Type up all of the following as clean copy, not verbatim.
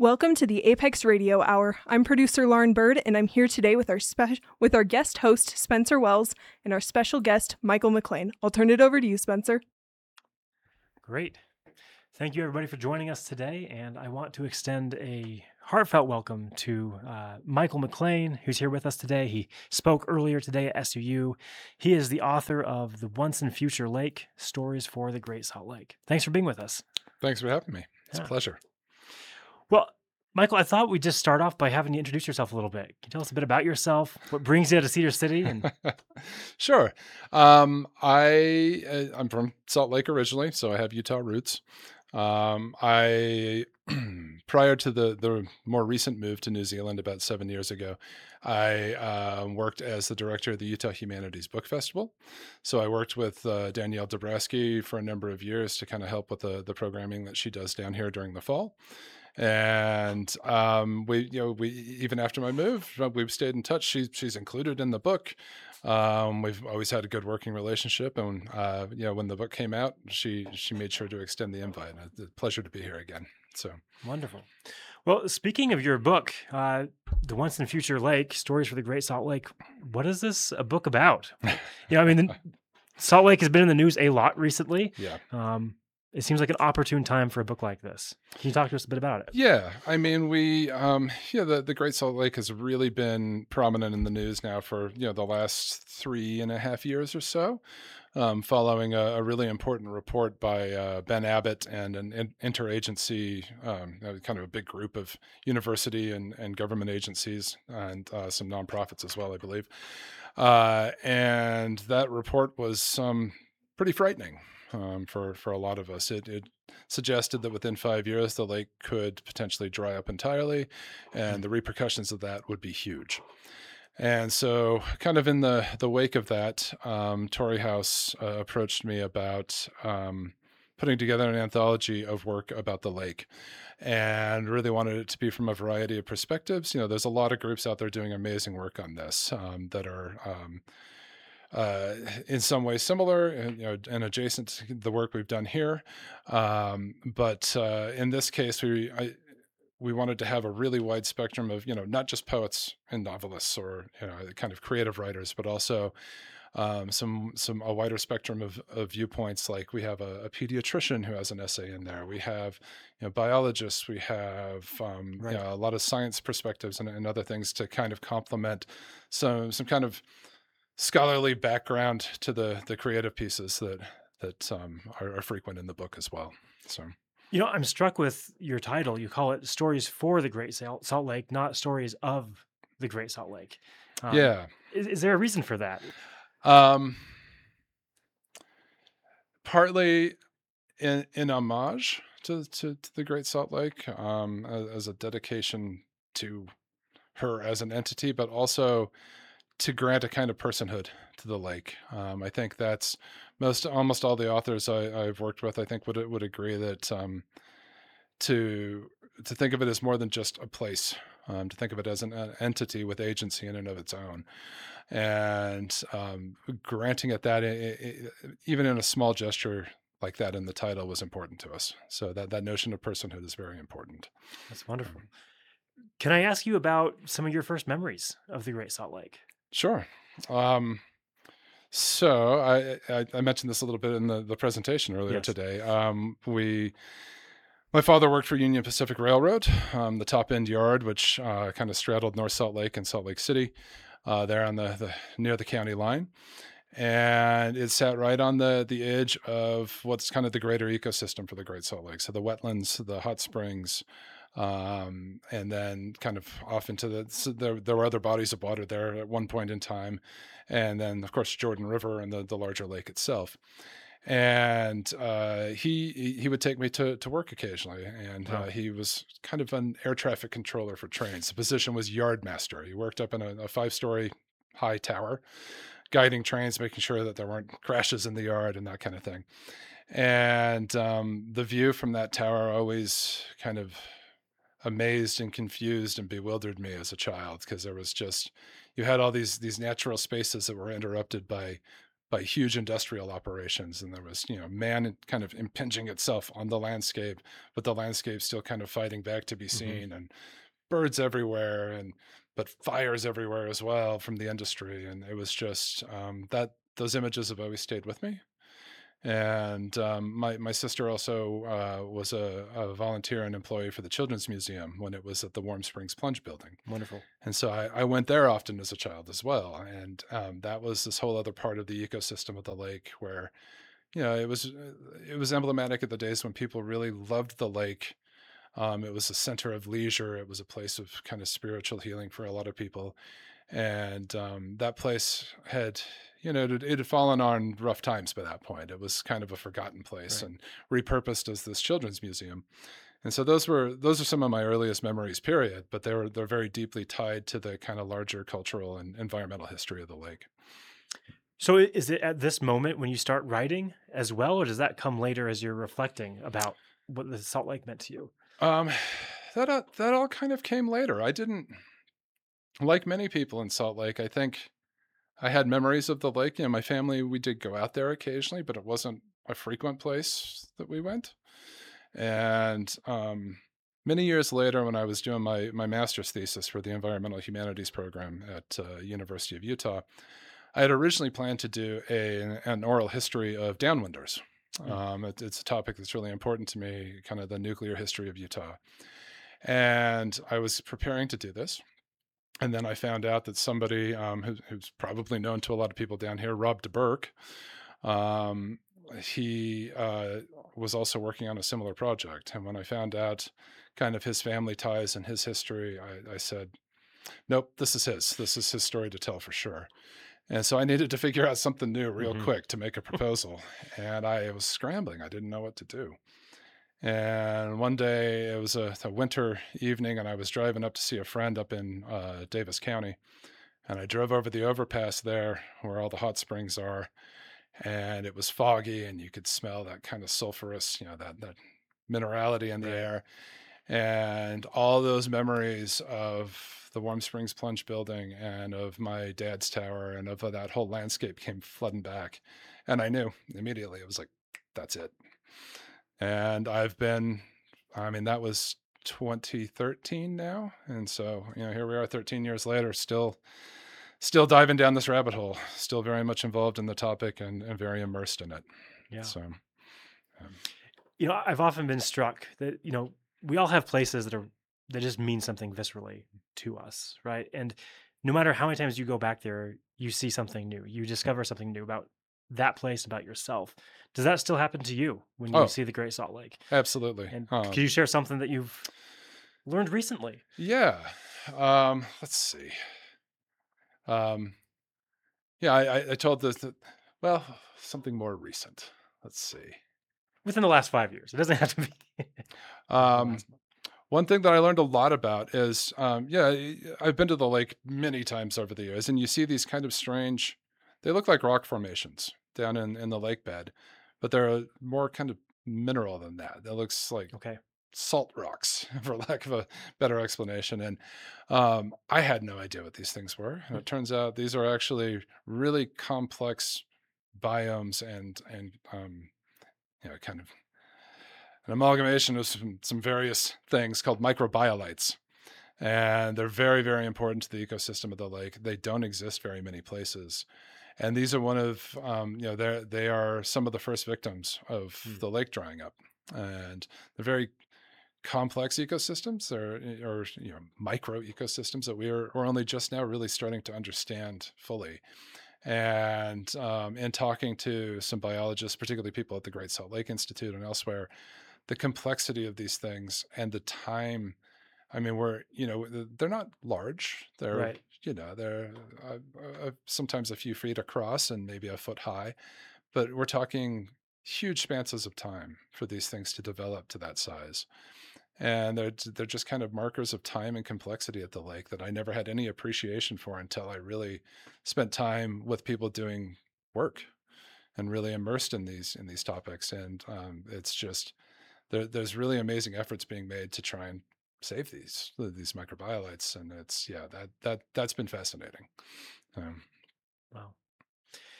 Welcome to the Apex Radio Hour. I'm producer Lauren Bird, and I'm here today with our guest host Spencer Wells and our special guest Michael McLean. I'll turn it over to you, Spencer. Great. Thank you, everybody, for joining us today. And I want to extend a heartfelt welcome to Michael McLean, who's here with us today. He spoke earlier today at SUU. He is the author of The Once and Future Lake, Stories for the Great Salt Lake. Thanks for being with us. Thanks for having me. It's a pleasure. Well, Michael, I thought we'd just start off by having you introduce yourself a little bit. Can you tell us a bit about yourself? What brings you to Cedar City? Sure. I'm from Salt Lake originally, so I have Utah roots. I prior to the more recent move to New Zealand about 7 years ago, I worked as the director of the Utah Humanities Book Festival. So I worked with Danielle Dabrowski for a number of years to kind of help with the programming that she does down here during the fall. And we even after my move, we've stayed in touch. She's included in the book. We've always had a good working relationship, and when the book came out, she made sure to extend the invite. It's a pleasure to be here again. So wonderful. Well, speaking of your book, The Once and Future Lake, Stories for the Great Salt Lake, what is this a book about? Salt Lake has been in the news a lot recently. Yeah. It seems like an opportune time for a book like this. Can you talk to us a bit about it? Yeah. I mean, the Great Salt Lake has really been prominent in the news now for, the last 3.5 years or so, following a really important report by Ben Abbott and an interagency, kind of a big group of university and government agencies and some nonprofits as well, I believe. And that report was pretty frightening. For a lot of us, it suggested that within 5 years the lake could potentially dry up entirely, and the repercussions of that would be huge. And so, kind of in the wake of that, Torrey House approached me about putting together an anthology of work about the lake, and really wanted it to be from a variety of perspectives. There's a lot of groups out there doing amazing work on this that are in some ways similar and adjacent to the work we've done here. But in this case, we wanted to have a really wide spectrum of, not just poets and novelists or, kind of creative writers, but also a wider spectrum of viewpoints. Like we have a pediatrician who has an essay in there. We have, biologists. We have Right. a lot of science perspectives and other things to kind of complement some kind of scholarly background to the creative pieces that are frequent in the book as well. So, I'm struck with your title. You call it Stories for the Great Salt Lake, not Stories of the Great Salt Lake. Yeah. Is there a reason for that? Partly in homage to the Great Salt Lake, as a dedication to her as an entity, but also to grant a kind of personhood to the lake. I think that's almost all the authors I've worked with, I think would agree that to think of it as more than just a place, to think of it as an entity with agency in and of its own, and granting it that even in a small gesture like that in the title was important to us. So that notion of personhood is very important. That's wonderful. Can I ask you about some of your first memories of the Great Salt Lake? Sure. So I mentioned this a little bit in the presentation earlier today. My father worked for Union Pacific Railroad, the top end yard, which kind of straddled North Salt Lake and Salt Lake City, there on the near the county line. And it sat right on the edge of what's kind of the greater ecosystem for the Great Salt Lake. So the wetlands, the hot springs, and then kind of off into there were other bodies of water there at one point in time, and then of course Jordan River and the larger lake itself. And he would take me to work occasionally, and he was kind of an air traffic controller for trains. The position was yard master. He worked up in a 5-story high tower, guiding trains, making sure that there weren't crashes in the yard and that kind of thing. And the view from that tower always kind of amazed and confused and bewildered me as a child, because there was just, you had all these natural spaces that were interrupted by by huge industrial operations, and there was, man kind of impinging itself on the landscape, but the landscape still kind of fighting back to be seen, and birds everywhere, and but fires everywhere as well from the industry. And it was just that those images have always stayed with me. And my sister also was a volunteer and employee for the Children's Museum when it was at the Warm Springs Plunge Building. Wonderful. And so I went there often as a child as well. And that was this whole other part of the ecosystem of the lake where, it was emblematic of the days when people really loved the lake. It was a center of leisure. It was a place of kind of spiritual healing for a lot of people. And that place had, it had fallen on rough times by that point. It was kind of a forgotten place, Right. and repurposed as this children's museum. And so those are some of my earliest memories, period. But they're very deeply tied to the kind of larger cultural and environmental history of the lake. So is it at this moment when you start writing as well, or does that come later as you're reflecting about what the Salt Lake meant to you? Um, that all kind of came later. I didn't, like many people in Salt Lake, I think I had memories of the lake. My family, we did go out there occasionally, but it wasn't a frequent place that we went. And many years later, when I was doing my master's thesis for the environmental humanities program at University of Utah, I had originally planned to do an oral history of downwinders. It's a topic that's really important to me, kind of the nuclear history of Utah. And I was preparing to do this. And then I found out that somebody who's probably known to a lot of people down here, Rob DeBerk, he was also working on a similar project. And when I found out kind of his family ties and his history, I said, nope, this is his story to tell for sure. And so I needed to figure out something new real quick to make a proposal. And I was scrambling. I didn't know what to do. And one day it was a winter evening, and I was driving up to see a friend up in Davis County. And I drove over the overpass there where all the hot springs are. And it was foggy, and you could smell that kind of sulfurous, that minerality in the air. And all those memories of the Warm Springs Plunge Building and of my dad's tower and of that whole landscape came flooding back. And I knew immediately, it was like, that's it. And that was 2013 now. And so, here we are 13 years later, still diving down this rabbit hole, still very much involved in the topic and very immersed in it. Yeah. So, I've often been struck that, we all have places that just mean something viscerally to us, right? And no matter how many times you go back there, you see something new. You discover something new about that place, about yourself. Does that still happen to you when you see the Great Salt Lake? Absolutely. And can you share something that you've learned recently? Yeah. Let's see. I told this that, something more recent. Let's see. Within the last 5 years. It doesn't have to be. One thing that I learned a lot about is, I've been to the lake many times over the years, and you see these kind of strange, they look like rock formations down in the lake bed, but they're more kind of mineral than that. It looks like salt rocks, for lack of a better explanation. And I had no idea what these things were. And it turns out these are actually really complex biomes and kind of an amalgamation of some various things called microbiolites. And they're very, very important to the ecosystem of the lake. They don't exist very many places. And these are one of, they are some of the first victims of the lake drying up. And they're very complex ecosystems or micro ecosystems that we're only just now really starting to understand fully. And in talking to some biologists, particularly people at the Great Salt Lake Institute and elsewhere, the complexity of these things and the time. I mean, they're not large. They're, Right. They're sometimes a few feet across and maybe a foot high, but we're talking huge spanses of time for these things to develop to that size. And they're just kind of markers of time and complexity at the lake that I never had any appreciation for until I really spent time with people doing work and really immersed in these topics. And it's just there's really amazing efforts being made to try and save these microbiolites, and it's that's been fascinating. Wow.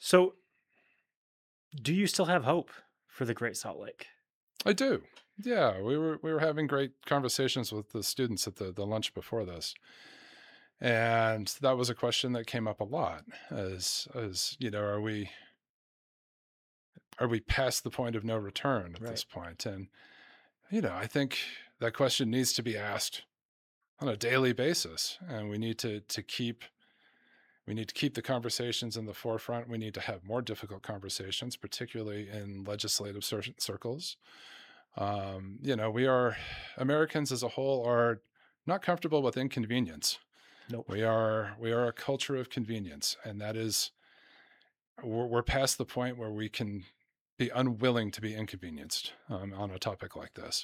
So, do you still have hope for the Great Salt Lake? I do. Yeah, we were having great conversations with the students at the lunch before this. And that was a question that came up a lot as are we past the point of no return at this point? And I think that question needs to be asked on a daily basis, and we need to keep the conversations in the forefront. We need to have more difficult conversations, particularly in legislative circles. We are Americans as a whole are not comfortable with inconvenience. Nope. We are a culture of convenience, and that is we're past the point where we can be unwilling to be inconvenienced on a topic like this.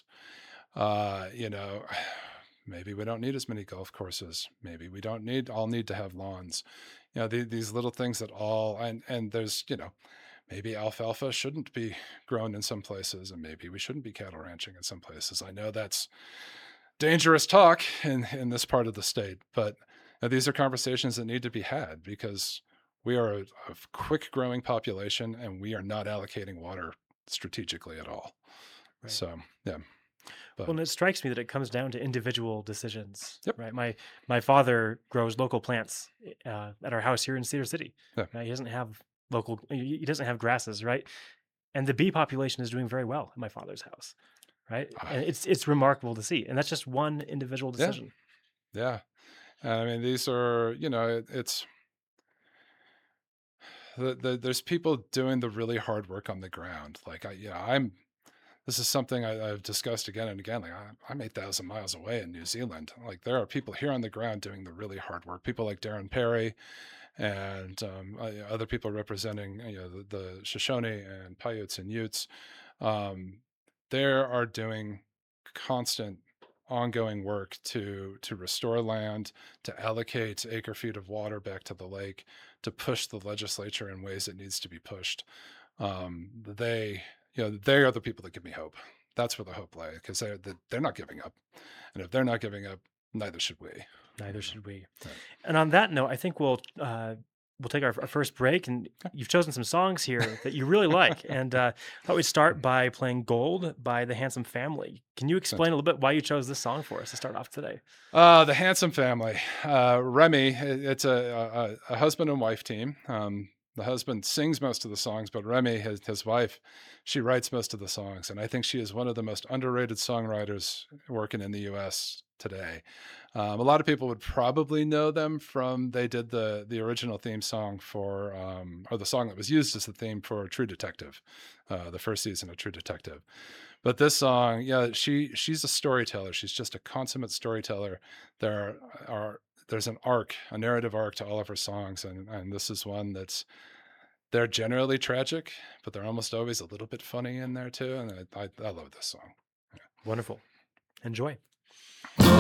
Maybe we don't need as many golf courses. Maybe we don't all need to have lawns. These little things that and there's, maybe alfalfa shouldn't be grown in some places, and maybe we shouldn't be cattle ranching in some places. I know that's dangerous talk in this part of the state, but these are conversations that need to be had because we are a quick growing population and we are not allocating water strategically at all. Right. So, yeah. Well, and it strikes me that it comes down to individual decisions. Yep. Right. My father grows local plants at our house here in Cedar City. Yeah. Right? He doesn't have grasses, right? And the bee population is doing very well at my father's house, right? And it's remarkable to see. And that's just one individual decision. Yeah. I mean, these are, there's people doing the really hard work on the ground. Like this is something I've discussed again and again. Like I'm 8,000 miles away in New Zealand. Like there are people here on the ground doing the really hard work. People like Darren Perry and other people representing the Shoshone and Paiutes and Utes. They are doing constant ongoing work to restore land, to allocate acre feet of water back to the lake, to push the legislature in ways it needs to be pushed. They are the people that give me hope. That's where the hope lay, because they're not giving up, and if they're not giving up, neither should we. Neither should we. Right. And on that note, I think we'll take our first break, and you've chosen some songs here that you really like. And I thought we'd start by playing Gold by the Handsome Family. Can you explain a little bit why you chose this song for us to start off today? The Handsome Family. Remy, it's a husband and wife team. The husband sings most of the songs, but Remy, his wife, she writes most of the songs. And I think she is one of the most underrated songwriters working in the U.S. today. A lot of people would probably know them from, they did the original theme song for, or the song that was used as the theme for True Detective, the first season of True Detective. But this song, she's a storyteller. She's just a consummate storyteller. There's a narrative arc to all of her songs. And this is one they're generally tragic, but they're almost always a little bit funny in there too. And I love this song. Wonderful. Enjoy.